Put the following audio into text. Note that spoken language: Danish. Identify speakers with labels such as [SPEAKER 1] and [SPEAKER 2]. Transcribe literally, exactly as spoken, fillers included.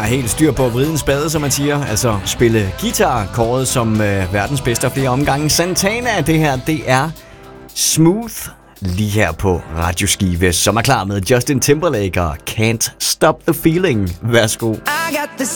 [SPEAKER 1] helt styr på at vride en spade, som man siger. Altså spille guitar, kåret som øh, verdens bedste af flere omgange. Santana, det her, det er Smooth. Lige her på Radio Skive, som er klar med Justin Timberlake og Can't Stop the Feeling. Værsgo.
[SPEAKER 2] I got this